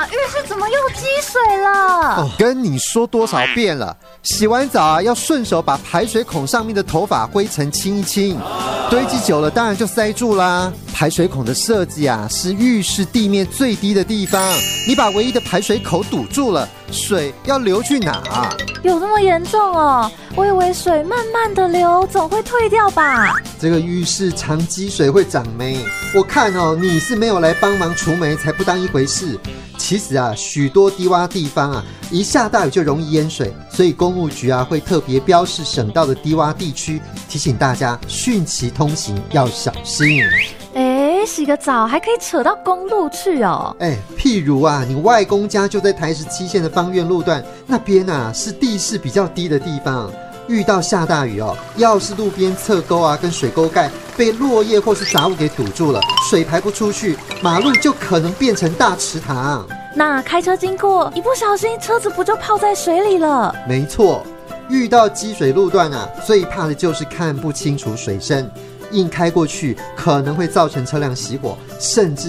浴室怎么又积水了？ 跟你说多少遍了，洗完澡啊要顺手把排水孔上面的头发灰尘清一清，堆积久了当然就塞住啦。排水孔的设计啊是浴室地面最低的地方，你把唯一的排水口堵住了，水要流去哪啊？ 有这么严重哦？我以为水慢慢的流总会退掉吧。 这个浴室常积水会长霉，我看哦你是没有来帮忙除霉才不当一回事。其实啊许多低洼地方啊一下大雨就容易淹水，所以公务局啊会特别标示省道的低洼地区，提醒大家汛期通行要小心。 洗个澡还可以扯到公路去哦。 譬如啊你外公家就在台17线的芳苑路段，那边啊是地势比较低的地方，遇到下大雨哦，要是路边侧沟啊跟水沟盖被落叶或是杂物给堵住了，水排不出去，马路就可能变成大池塘。 那开车经过一不小心车子不就泡在水里了？ 没错，遇到积水路段啊最怕的就是看不清楚水深，硬开过去可能会造成车辆熄火，甚至